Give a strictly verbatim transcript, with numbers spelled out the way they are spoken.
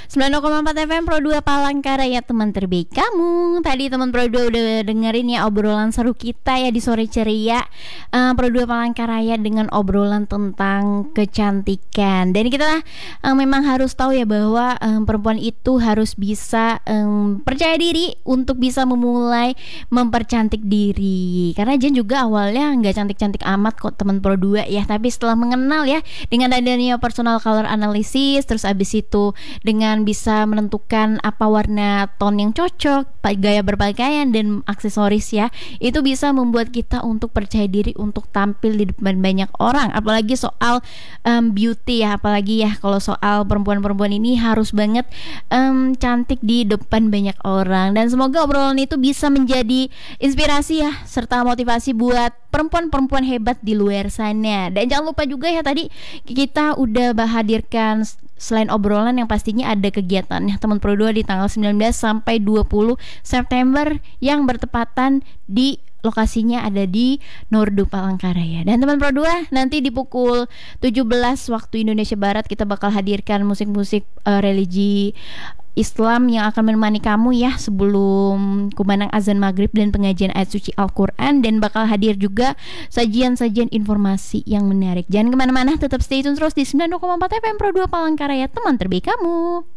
sembilan puluh koma empat F M Pro dua Palangkaraya, teman terbaik kamu. Tadi teman Pro dua udah dengerin ya obrolan seru kita ya di sore ceria, uh, Pro dua Palangkaraya dengan obrolan tentang kecantikan. Dan kita uh, memang harus tahu ya bahwa um, perempuan itu harus bisa um, percaya diri untuk bisa memulai mempercantik diri. Karena Jen juga awalnya nggak cantik-cantik amat kok teman Pro dua ya, tapi setelah mengenal ya dengan adanya personal color analysis, terus abis itu dengan bisa menentukan apa warna tone yang cocok, gaya berpakaian dan aksesoris ya, itu bisa membuat kita untuk percaya diri untuk tampil di depan banyak orang. Apalagi soal um, beauty ya, apalagi ya kalau soal perempuan-perempuan ini harus banget um, cantik di depan banyak orang. Dan semoga obrolan itu bisa menjadi inspirasi ya, serta motivasi buat perempuan-perempuan hebat di luar sana. Dan jangan lupa juga ya, tadi kita udah hadirkan selain obrolan yang pastinya ada kegiatannya teman Pro dua di tanggal sembilan belas sampai dua puluh September yang bertepatan di lokasinya ada di Nordu Palangkaraya. Dan teman Pro dua, nanti di pukul tujuh belas waktu Indonesia Barat kita bakal hadirkan musik-musik uh, religi Islam yang akan menemani kamu ya sebelum kumandang azan maghrib dan pengajian ayat suci Al-Quran. Dan bakal hadir juga sajian-sajian informasi yang menarik. Jangan kemana-mana, tetap stay tune terus di sembilan puluh koma empat F M Pro dua Palangkaraya, teman terbaik kamu.